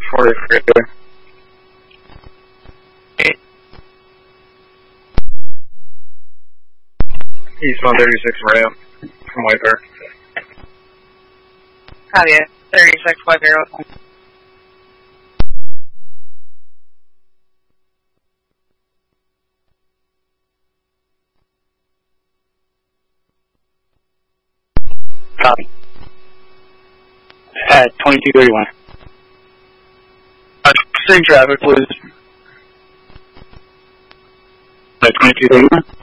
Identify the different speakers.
Speaker 1: 43. East 136 ramp from White Bear.
Speaker 2: Copy it. 3650.
Speaker 3: Copy. At 2231.
Speaker 1: Same traffic, please.
Speaker 3: At 2231.